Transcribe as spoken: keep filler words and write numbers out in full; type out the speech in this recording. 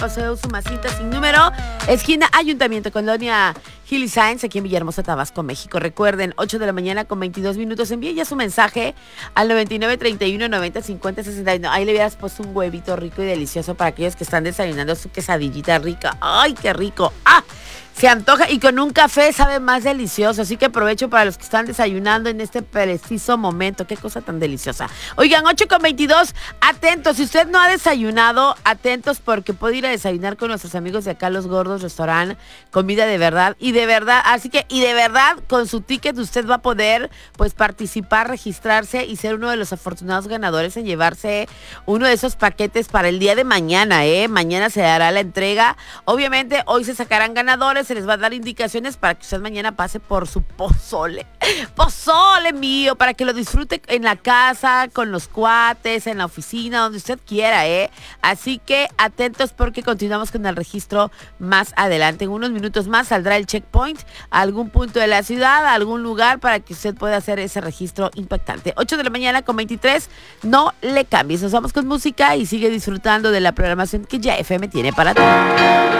Paseo Sumacita sin número, esquina Ayuntamiento, Colonia Hilly Science, aquí en Villahermosa, Tabasco, México. Recuerden, ocho de la mañana con veintidós minutos. Envíen ya su mensaje al noventa y nueve, treinta y uno, noventa, cincuenta, sesenta y nueve. Ahí le hubieras puesto un huevito rico y delicioso para aquellos que están desayunando su quesadillita rica. ¡Ay, qué rico! ¡Ah! Se antoja y con un café sabe más delicioso. Así que aprovecho para los que están desayunando en este preciso momento. Qué cosa tan deliciosa. Oigan, ocho con veintidós, atentos. Si usted no ha desayunado, atentos porque puede ir a desayunar con nuestros amigos de acá, Los Gordos Restaurant. Comida de verdad y de verdad. Así que, y de verdad, con su ticket usted va a poder pues participar, registrarse y ser uno de los afortunados ganadores en llevarse uno de esos paquetes para el día de mañana, ¿eh? Mañana se dará la entrega. Obviamente, hoy se sacarán ganadores. Se les va a dar indicaciones para que usted mañana pase por su pozole. Pozole mío, para que lo disfrute en la casa, con los cuates, en la oficina, donde usted quiera, ¿eh? Así que atentos porque continuamos con el registro más adelante. En unos minutos más saldrá el checkpoint a algún punto de la ciudad, a algún lugar para que usted pueda hacer ese registro impactante. ocho de la mañana con veintitrés, no le cambies. Nos vamos con música y sigue disfrutando de la programación que ya F M tiene para ti.